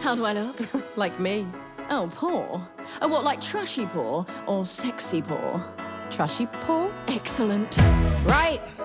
How do I look? Like me. Oh, poor. Oh, what, like trashy poor or sexy poor? Trashy poor? Excellent. Right.